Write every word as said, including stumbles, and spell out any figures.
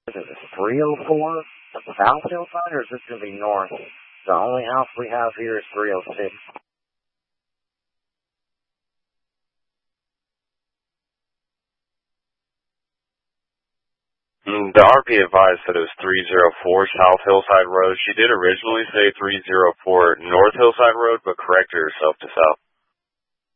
Is this three oh four South Hillside, or is this going to be north? The only house we have here is three oh six. The R P advised that it was three oh four South Hillside Road. She did originally say three oh four North Hillside Road, but corrected herself to South.